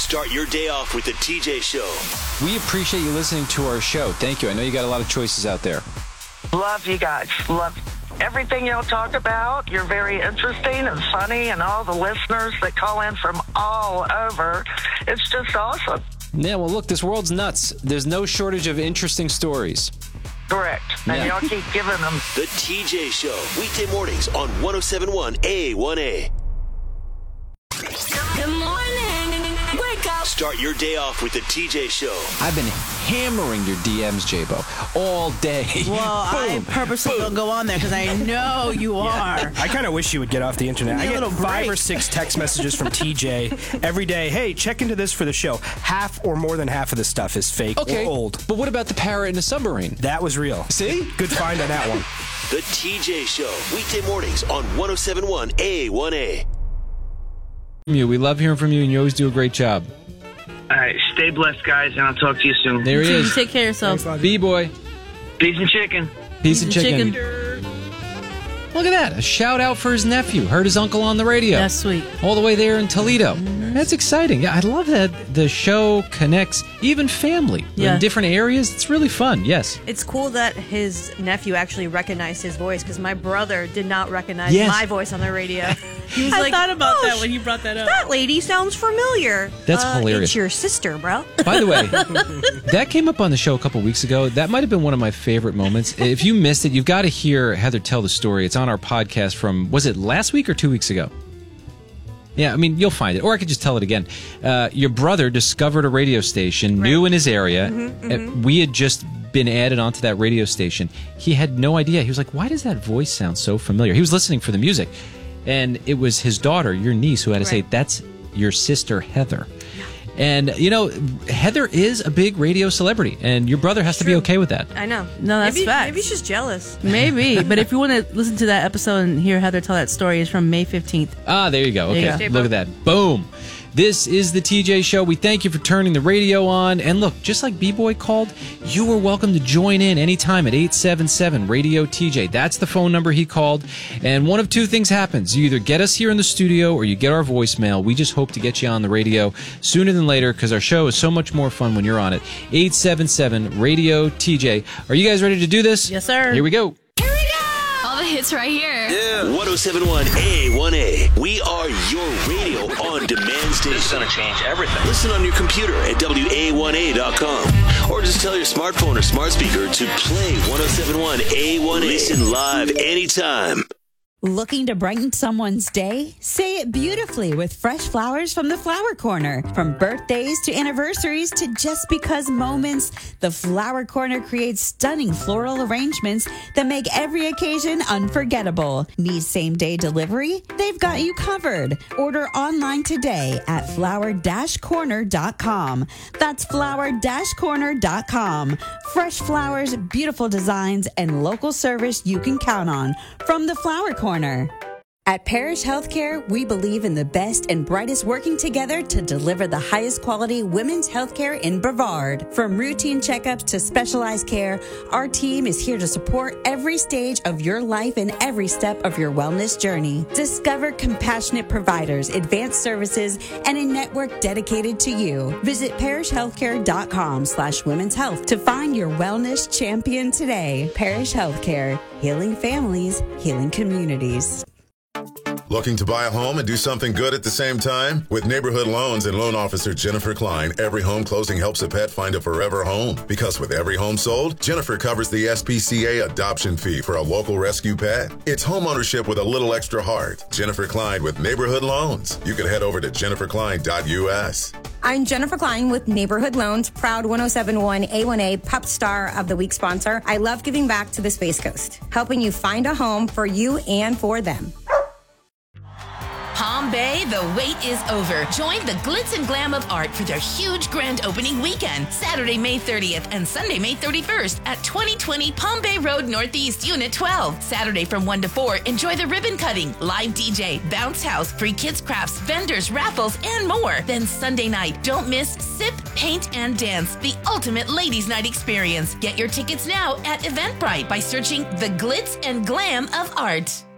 Start your day off with the TJ Show. We appreciate you listening to our show. Thank you. I know you got a lot of choices out there. Love you guys. Love everything y'all talk about. You're very interesting and funny, and all the listeners that call in from all over. It's just awesome. Yeah, well, look, this world's nuts. There's no shortage of interesting stories. Correct. And y'all keep giving them. The TJ Show, weekday mornings on 107.1 A1A. Good morning. Wake up. Start your day off with the TJ Show. I've been hammering your DMs, J-Bo, all day. Well, I purposely don't go on there because I know you are. I kind of wish you would get off the internet. I get 5 or 6 text messages from TJ every day. Hey, check into this for the show. Half or more than half of the stuff is fake or old. But what about the parrot in a submarine? That was real. See? Good find on that one. The TJ Show, weekday mornings on 107.1 A1A. We love hearing from you, and you always do a great job. All right, stay blessed, guys, and I'll talk to you soon. There he is. Take care of yourself. B-boy. Peace and chicken. Piece of chicken. Look at that. A shout out for his nephew. Heard his uncle on the radio. That's sweet. All the way there in Toledo. That's exciting. Yeah, I love that the show connects even family in different areas. It's really fun. Yes. It's cool that his nephew actually recognized his voice, because my brother did not recognize my voice on the radio. He was I thought about that when you brought that up. That lady sounds familiar. That's hilarious. It's your sister, bro. By the way, that came up on the show a couple weeks ago. That might have been one of my favorite moments. If you missed it, you've got to hear Heather tell the story. It's on our podcast from, was it last week or 2 weeks ago? Yeah, I mean, you'll find it. Or I could just tell it again. Your brother discovered a radio station new in his area. We had just been added onto that radio station. He had no idea. He was like, why does that voice sound so familiar? He was listening for the music. And it was his daughter, your niece, who had to say, that's your sister, Heather. And, you know, Heather is a big radio celebrity, and your brother has to be okay with that. I know. No, that's facts. Maybe she's jealous. Maybe. But if you want to listen to that episode and hear Heather tell that story, it's from May 15th. Ah, there you go. Okay, There you go. look at that. Boom. This is the TJ Show. We thank you for turning the radio on. And look, just like B-Boy called, you are welcome to join in anytime at 877-RADIO-TJ. That's the phone number he called. And one of two things happens. You either get us here in the studio or you get our voicemail. We just hope to get you on the radio sooner than later, because our show is so much more fun when you're on it. 877-RADIO-TJ. Are you guys ready to do this? Yes, sir. Here we go. All the hits right here. Yeah. 107.1 A1A. We are your radio on demand station. This is going to change everything. Listen on your computer at WA1A.com. Or just tell your smartphone or smart speaker to play 107.1 A1A. Listen live anytime. Looking to brighten someone's day? Say it beautifully with fresh flowers from the Flower Corner. From birthdays to anniversaries to just because moments, the Flower Corner creates stunning floral arrangements that make every occasion unforgettable. Need same-day delivery? They've got you covered. Order online today at flower-corner.com. That's flower-corner.com. Fresh flowers, beautiful designs, and local service you can count on from the Flower Corner. At Parish Healthcare, we believe in the best and brightest working together to deliver the highest quality women's healthcare in Brevard. From routine checkups to specialized care, our team is here to support every stage of your life and every step of your wellness journey. Discover compassionate providers, advanced services, and a network dedicated to you. Visit parishhealthcare.com/women's health to find your wellness champion today. Parish Healthcare, healing families, healing communities. Looking to buy a home and do something good at the same time? With Neighborhood Loans and Loan Officer Jennifer Klein, every home closing helps a pet find a forever home. Because with every home sold, Jennifer covers the SPCA adoption fee for a local rescue pet. It's home ownership with a little extra heart. Jennifer Klein with Neighborhood Loans. You can head over to jenniferklein.us. I'm Jennifer Klein with Neighborhood Loans, proud 107.1 A1A Pup Star of the Week sponsor. I love giving back to the Space Coast, helping you find a home for you and for them. Palm Bay, the wait is over. Join the glitz and glam of art for their huge grand opening weekend, Saturday, May 30th and Sunday, May 31st at 2020 Palm Bay Road Northeast, Unit 12. Saturday from 1 to 4, enjoy the ribbon cutting, live DJ, bounce house, free kids crafts, vendors, raffles, and more. Then Sunday night, don't miss Sip, Paint, and Dance, the ultimate ladies' night experience. Get your tickets now at Eventbrite by searching the glitz and glam of art.